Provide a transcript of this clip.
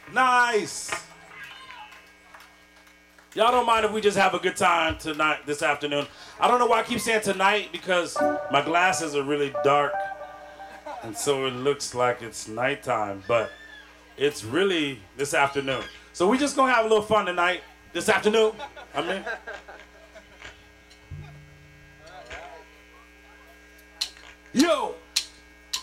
Nice. Y'all don't mind if we just have a good time tonight, this afternoon. I don't know why I keep saying tonight because my glasses are really dark. And so it looks like it's nighttime, but it's really this afternoon. So we just gonna have a little fun tonight, this afternoon. I mean. Yo!